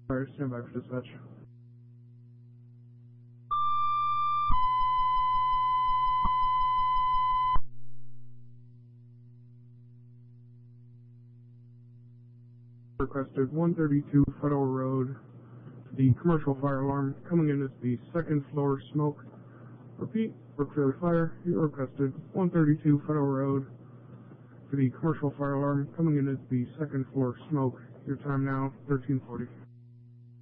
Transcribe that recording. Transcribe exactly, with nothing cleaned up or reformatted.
Alright, stand by for dispatch. Requested one thirty-two Federal Road. The commercial fire alarm coming in is the second floor smoke. Repeat, Brookfield Fire, you requested one thirty-two Federal Road. For the commercial fire alarm coming in is the second floor smoke. Your time now, thirteen forty.